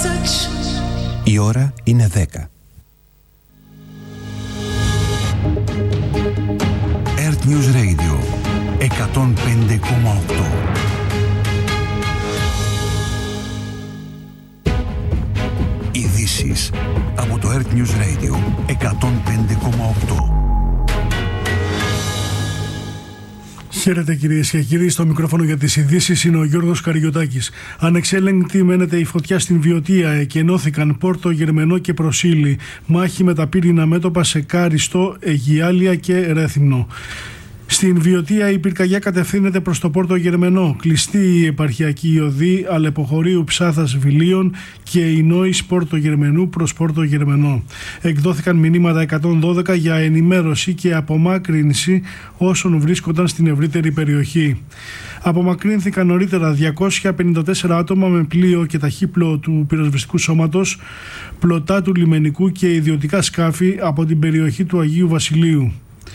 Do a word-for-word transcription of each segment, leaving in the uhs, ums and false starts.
Η ώρα είναι δέκα. Earth News Radio εκατόν πέντε κόμμα οκτώ. Ειδήσεις από το Earth News Radio εκατόν πέντε κόμμα οκτώ. Χαίρετε κυρίες και κύριοι, στο μικρόφωνο για τις ειδήσεις είναι ο Γιώργος Καριωτάκης. Ανεξέλεγκτη μένεται η φωτιά στην Βιωτία, εκενώθηκαν Πόρτο, Γερμενό και Προσήλη. Μάχη με τα πύρινα μέτωπα σε Κάριστο, Αιγιάλια και Ρέθυμνο. Στην Βιωτία η πυρκαγιά κατευθύνεται προς το Πόρτο Γερμενό. Κλειστή η επαρχιακή οδή Αλεποχωρίου Ψάθας Βιλίων και η Νόης Πόρτο Γερμενού προς Πόρτο Γερμενό. Εκδόθηκαν μηνύματα εκατόν δώδεκα για ενημέρωση και απομάκρυνση όσων βρίσκονταν στην ευρύτερη περιοχή. Απομακρύνθηκαν νωρίτερα διακόσια πενήντα τέσσερα άτομα με πλοίο και ταχύπλοο του πυροσβεστικού σώματος, πλωτά του λιμενικού και ιδιωτικά σκάφη από την περιοχή του Αγίου Βασιλείου.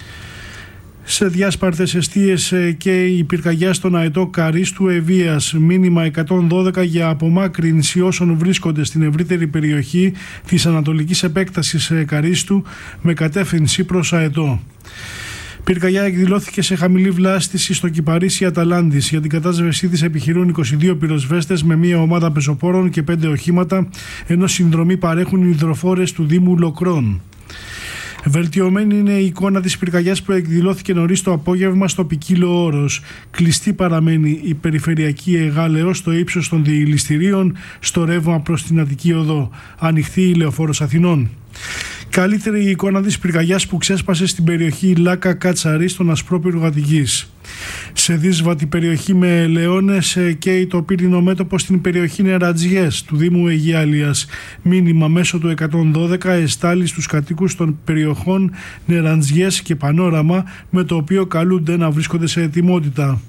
Σε διάσπαρτες εστίες και η πυρκαγιά στον αετό Καρίστου Ευβοίας, μήνυμα εκατόν δώδεκα για απομάκρυνση όσων βρίσκονται στην ευρύτερη περιοχή της ανατολικής επέκτασης Καρίστου με κατεύθυνση προς αετό. Πυρκαγιά εκδηλώθηκε σε χαμηλή βλάστηση στο Κυπαρίσι Αταλάντης. Για την κατάσβεσή της επιχειρούν είκοσι δύο πυροσβέστες με μία ομάδα πεζοπόρων και πέντε οχήματα, ενώ συνδρομή παρέχουν οι υδροφόρες του Δήμου Λοκρών. Βελτιωμένη είναι η εικόνα της πυρκαγιάς που εκδηλώθηκε νωρίς το απόγευμα στο Ποικίλο Όρος. Κλειστή παραμένει η περιφερειακή Εγάλεως στο ύψος των διηληστηρίων στο ρεύμα προς την Αττική Οδό. Ανοιχτή η Λεωφόρος Αθηνών. Καλύτερη η εικόνα της πυρκαγιάς που ξέσπασε στην περιοχή Λάκα Κατσαρή στον Ασπρόπυργο Αττικής. Σε δύσβατη περιοχή με ελαιώνες καίει το πύρινο μέτωπο στην περιοχή Νερατζιές του Δήμου Αιγιάλιας. Μήνυμα μέσω του εκατόν δώδεκα εστάλει στους κατοίκους των περιοχών Νερατζιές και Πανόραμα, με το οποίο καλούνται να βρίσκονται σε ετοιμότητα.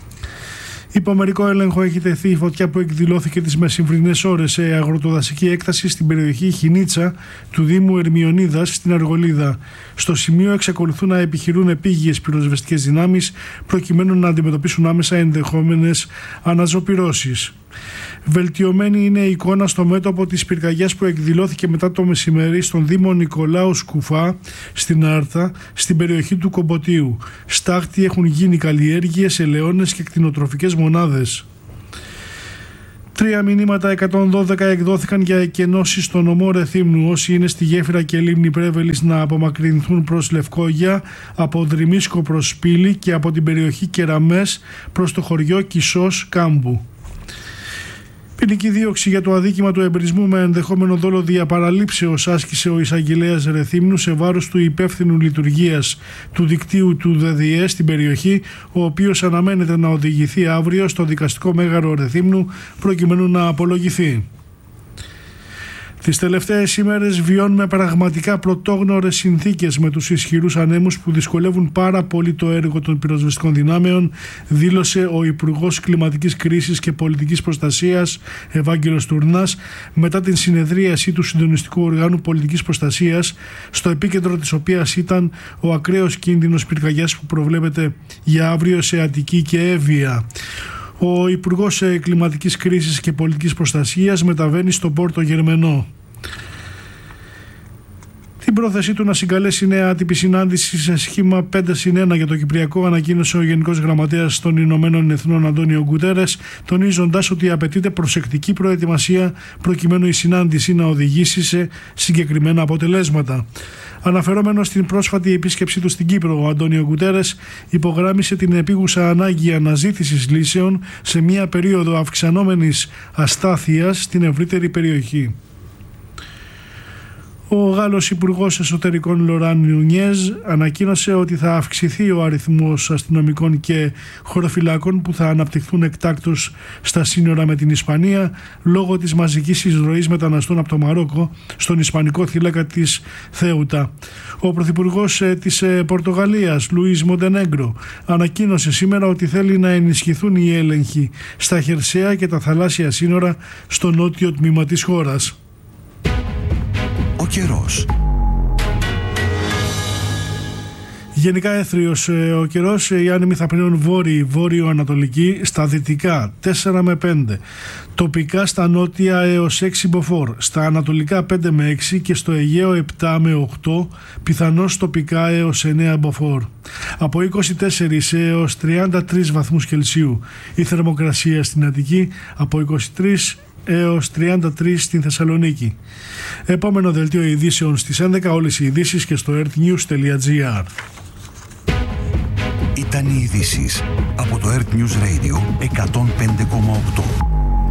Υπό μερικό έλεγχο έχει τεθεί η φωτιά που εκδηλώθηκε τις μεσημβρινές ώρες σε αγροτοδασική έκταση στην περιοχή Χινίτσα του Δήμου Ερμιονίδας στην Αργολίδα. Στο σημείο εξακολουθούν να επιχειρούν επίγειες πυροσβεστικές δυνάμεις προκειμένου να αντιμετωπίσουν άμεσα ενδεχόμενες αναζωπυρώσεις. Βελτιωμένη είναι η εικόνα στο μέτωπο της πυρκαγιάς που εκδηλώθηκε μετά το μεσημέρι στον Δήμο Νικολάου Σκουφά στην Άρτα, στην περιοχή του Κομποτίου. Στάχτη έχουν γίνει καλλιέργειες, ελαιώνες και κτηνοτροφικές μονάδες. Τρία μηνύματα εκατόν δώδεκα εκδόθηκαν για εκενώσεις στο νομό Ρεθύμνου. Όσοι είναι στη γέφυρα και λίμνη Πρέβελης να απομακρυνθούν προς Λευκόγια, από Δρυμίσκο προς Σπήλη και από την περιοχή Κεραμές προς το χωριό Κισός Κάμπου. Ποινική δίωξη για το αδίκημα του εμπρισμού με ενδεχόμενο δόλο διαπαραλήψεως άσκησε ο εισαγγελέας Ρεθύμνου σε βάρος του υπεύθυνου λειτουργίας του δικτύου του ΔΔΕ στην περιοχή, ο οποίος αναμένεται να οδηγηθεί αύριο στο δικαστικό μέγαρο Ρεθύμνου προκειμένου να απολογηθεί. Τις τελευταίες ημέρες βιώνουμε πραγματικά πρωτόγνωρες συνθήκες με τους ισχυρούς ανέμους που δυσκολεύουν πάρα πολύ το έργο των πυροσβεστικών δυνάμεων, δήλωσε ο Υπουργός Κλιματικής Κρίσης και Πολιτικής Προστασίας Ευάγγελος Τουρνάς μετά την συνεδρίαση του Συντονιστικού Οργάνου Πολιτικής Προστασίας, στο επίκεντρο της οποίας ήταν ο ακραίος κίνδυνος πυρκαγιάς που προβλέπεται για αύριο σε Αττική και Εύβοια. Ο Υπουργός Κλιματικής Κρίσης και Πολιτικής Προστασίας μεταβαίνει στον Πόρτο Γερμενό. Την πρόθεσή του να συγκαλέσει νέα άτυπη συνάντηση σε σχήμα πέντε συν ένα για το Κυπριακό ανακοίνωσε ο Γενικός Γραμματέας των Ηνωμένων Εθνών Αντώνιο Γκουτέρες, τονίζοντας ότι απαιτείται προσεκτική προετοιμασία προκειμένου η συνάντηση να οδηγήσει σε συγκεκριμένα αποτελέσματα. Αναφερόμενο στην πρόσφατη επίσκεψή του στην Κύπρο, ο Αντώνιο Γκουτέρες υπογράμμισε την επίγουσα ανάγκη αναζήτησης λύσεων σε μια περίοδο αυξανόμενης αστάθειας στην ευρύτερη περιοχή. Ο Γάλλος Υπουργός Εσωτερικών Λοράν Νουνιέζ ανακοίνωσε ότι θα αυξηθεί ο αριθμός αστυνομικών και χωροφυλάκων που θα αναπτυχθούν εκτάκτως στα σύνορα με την Ισπανία λόγω της μαζικής εισρωής μεταναστών από το Μαρόκο στον ισπανικό θύλακα της Θέουτα. Ο Πρωθυπουργός της Πορτογαλίας, Λουίς Μοντενέγκρο, ανακοίνωσε σήμερα ότι θέλει να ενισχυθούν οι έλεγχοι στα χερσαία και τα θαλάσσια σύνορα στο νότιο τμήμα της χώρας. Ο καιρός. Γενικά έθριος ο καιρός, οι άνεμοι θα πνέουν βόρειοι, βόρειο-ανατολική, στα δυτικά τέσσερα με πέντε, τοπικά στα νότια έως έξι μποφόρ, στα ανατολικά πέντε με έξι και στο Αιγαίο επτά με οκτώ, πιθανώς τοπικά έως εννέα μποφόρ. Από είκοσι τέσσερα έως τριάντα τρεις βαθμούς Κελσίου η θερμοκρασία στην Αττική, από είκοσι τρία έως τριάντα τρία στην Θεσσαλονίκη. Επόμενο δελτίο ειδήσεων στις έντεκα, όλες οι ειδήσεις και στο earthnews τελεία gr. Ήταν οι ειδήσεις από το Earth News Radio εκατόν πέντε κόμμα οκτώ.